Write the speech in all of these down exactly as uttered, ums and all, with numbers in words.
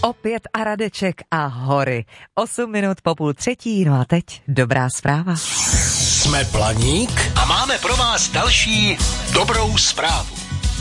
Opět a Radeček a hory. Osm minut po půl třetí, no a teď dobrá zpráva. Jsme Planík a máme pro vás další dobrou zprávu.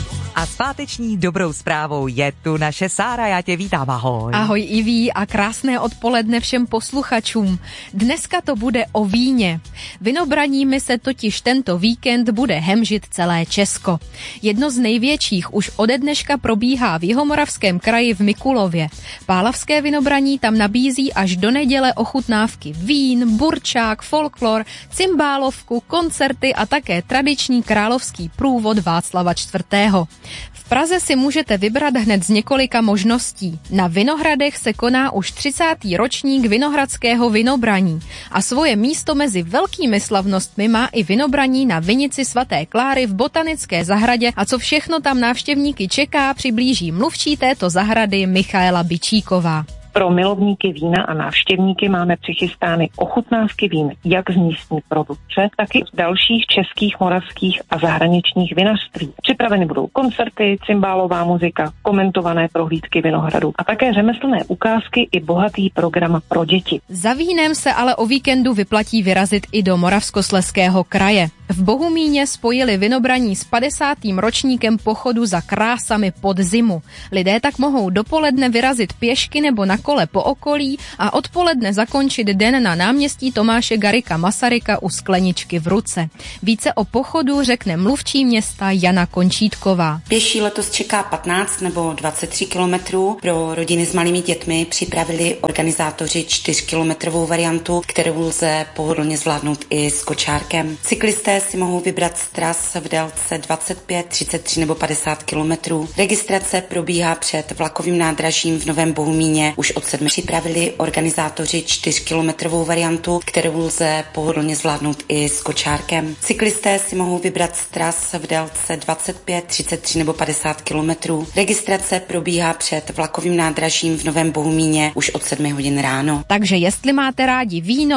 A s páteční dobrou zprávou je tu naše Sára, já tě vítám, ahoj. Ahoj Iví a krásné odpoledne všem posluchačům. Dneska to bude o víně. Vinobraními se totiž tento víkend bude hemžit celé Česko. Jedno z největších už ode dneška probíhá v Jihomoravském kraji v Mikulově. Pálavské vinobraní tam nabízí až do neděle ochutnávky vín, burčák, folklor, cymbálovku, koncerty a také tradiční královský průvod Václava čtvrtého. V Praze si můžete vybrat hned z několika možností. Na Vinohradech se koná už třicátý ročník Vinohradského vinobraní a svoje místo mezi velkými slavnostmi má i vinobraní na vinici svaté Kláry v botanické zahradě a co všechno tam návštěvníky čeká, přiblíží mluvčí této zahrady Michaela Bičíková. Pro milovníky vína a návštěvníky máme přichystány ochutnávky vín jak z místní produkce, tak i z dalších českých, moravských a zahraničních vinařství. Připraveny budou koncerty, cymbálová muzika, komentované prohlídky vinohradu a také řemeslné ukázky i bohatý program pro děti. Za vínem se ale o víkendu vyplatí vyrazit i do Moravskoslezského kraje. V Bohumíně spojili vinobraní s padesátým ročníkem pochodu za krásami pod zimu. Lidé tak mohou dopoledne vyrazit pěšky nebo na kole po okolí a odpoledne zakončit den na náměstí Tomáše Garrigua Masaryka u skleničky v ruce. Více o pochodu řekne mluvčí města Jana Končítková. Pěší letos čeká patnáct nebo dvacet tři kilometrů. Pro rodiny s malými dětmi připravili organizátoři čtyřkilometrovou variantu, kterou lze pohodlně zvládnout i s kočárkem. Cyklisté si mohou vybrat z tras v délce dvacet pět, třicet tři nebo padesát kilometrů. Registrace probíhá před vlakovým nádražím v Novém Bohumíně už od sedmi. Připravili organizátoři čtyřkilometrovou variantu, kterou lze pohodlně zvládnout i s kočárkem. Cyklisté si mohou vybrat z tras v délce dvacet pět, třicet tři nebo padesát kilometrů. Registrace probíhá před vlakovým nádražím v Novém Bohumíně už od sedmi hodin ráno. Takže jestli máte rádi víno,